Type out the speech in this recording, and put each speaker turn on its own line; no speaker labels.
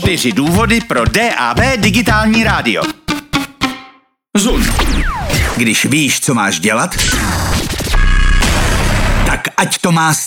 4 důvody pro DAB digitální rádio. Zun. Když víš, co máš dělat, tak ať to má